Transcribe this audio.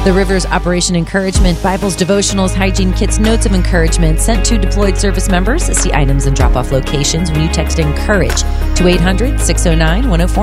The Rivers Operation Encouragement, Bibles, devotionals, hygiene kits, notes of encouragement sent to deployed service members. See items and drop-off locations when you text ENCOURAGE to 800-609-1049.